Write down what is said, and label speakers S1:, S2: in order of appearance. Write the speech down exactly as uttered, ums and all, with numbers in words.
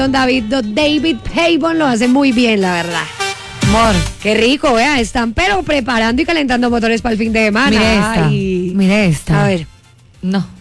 S1: don David, don David Pavon lo hace muy bien, la verdad.
S2: Amor.
S1: Qué rico, vea, están pero preparando y calentando motores para el fin de semana.
S2: Mire esta.
S1: Ay.
S2: Mire esta.
S1: A ver.
S2: No.